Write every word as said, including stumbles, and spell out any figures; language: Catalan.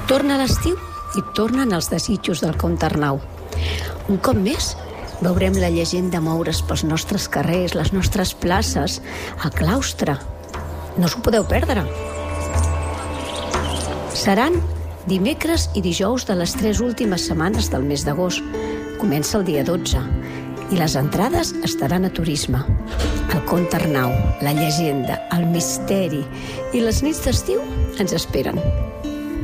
Torna l'estiu i tornen els desitjos del Comte Arnau. Un cop més, veurem la llegenda moure's pels nostres carrers, les nostres places, el claustre. No us ho podeu perdre. Seran dimecres i dijous de les tres últimes setmanes del mes d'agost. Comença el dia dotze i les entrades estaran a Turisme. El Comte Arnau, la llegenda, el misteri i les nits d'estiu ens esperen.